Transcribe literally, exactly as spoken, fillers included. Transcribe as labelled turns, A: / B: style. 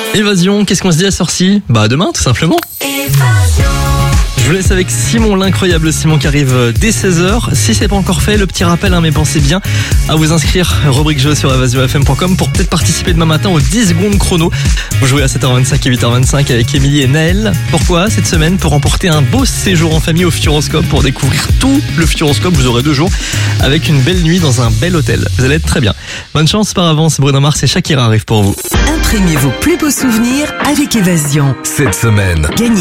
A: Évasion, qu'est-ce qu'on se dit à Sorcy? Bah à demain tout simplement. Je vous laisse avec Simon, l'incroyable Simon qui arrive dès seize heures. Si c'est pas encore fait, le petit rappel, hein, mais pensez bien à vous inscrire, rubrique jeu sur évasion f m point com pour peut-être participer demain matin aux dix secondes chrono. Vous jouez à sept heures vingt-cinq et huit heures vingt-cinq avec Émilie et Naël. Pourquoi cette semaine? Pour remporter un beau séjour en famille au Futuroscope pour découvrir tout le Futuroscope. Vous aurez deux jours avec une belle nuit dans un bel hôtel. Vous allez être très bien. Bonne chance par avance. Bruno Mars et Shakira arrivent pour vous.
B: Imprimez vos plus beaux souvenirs avec Évasion.
C: Cette semaine,
B: Gagnez